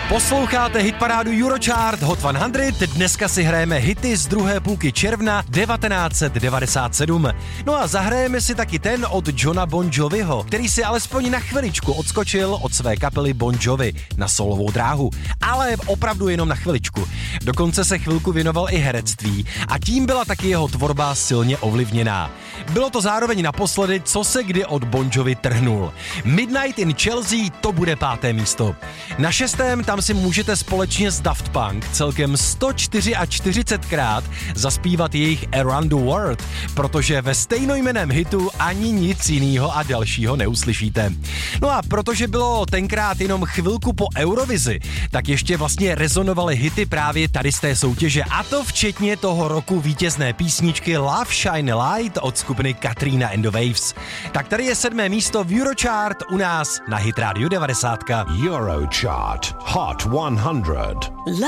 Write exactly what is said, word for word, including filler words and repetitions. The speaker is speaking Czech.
Posloucháte hitparádu Eurochart Hot sto. Dneska si hrajeme hity z druhé půlky června devatenáct set devadesát sedm. No a zahrajeme si taky ten od Johna Bon Joviho, který si alespoň na chviličku odskočil od své kapely Bon Jovi na solovou dráhu. Ale opravdu jenom na chviličku. Dokonce se chvilku věnoval i herectví a tím byla taky jeho tvorba silně ovlivněná. Bylo to zároveň naposledy, co se kdy od Bon Jovi trhnul. Midnight in Chelsea, to bude páté místo. Na šestém tam si můžete společně s Daft Punk celkem sto čtyřiačtyřicetkrát zaspívat jejich Around the World, protože ve stejnojmenném hitu ani nic jinýho a dalšího neuslyšíte. No a protože bylo tenkrát jenom chvilku po Eurovizi, tak ještě vlastně rezonovaly hity právě tady z té soutěže, a to včetně toho roku vítězné písničky Love Shine Light od skupiny Katrina and the Waves. Tak tady je sedmé místo v Eurochart u nás na Hit Radio devadesát. Eurochart Hot sto.